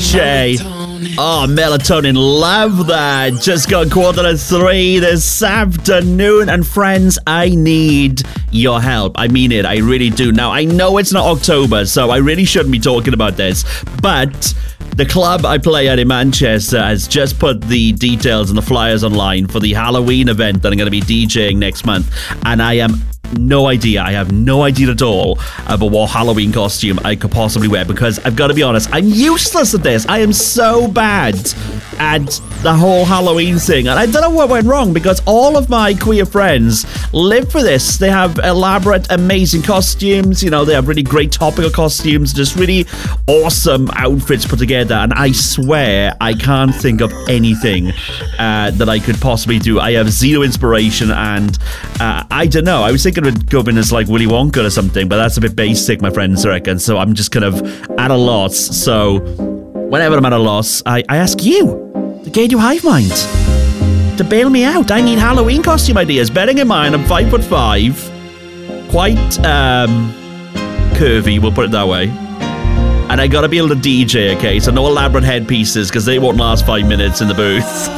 DJ. Oh, Melatonin, love that. Just got 2:45 this afternoon. And friends, I need your help. I mean it, I really do. Now, I know it's not October, so I really shouldn't be talking about this, but the club I play at in Manchester has just put the details and the flyers online for the Halloween event that I'm going to be DJing next month. And I have no idea at all about what Halloween costume I could possibly wear, because I've got to be honest, I'm useless at this. I am so bad at the whole Halloween thing, and I don't know what went wrong, because all of my queer friends live for this. They have elaborate, amazing costumes, you know, they have really great topical costumes, just really awesome outfits put together, and I swear I can't think of anything that I could possibly do. I have zero inspiration, and I don't know, I was thinking of going as like Willy Wonka or something, but that's a bit basic, my friends, I reckon, so I'm just kind of at a loss. So whenever I'm at a loss, I ask you, the Gaydu Hive Mind, to bail me out. I need Halloween costume ideas. Bearing in mind, I'm 5'5", quite curvy, we'll put it that way. And I gotta be able to DJ, okay? So no elaborate headpieces, because they won't last 5 minutes in the booth.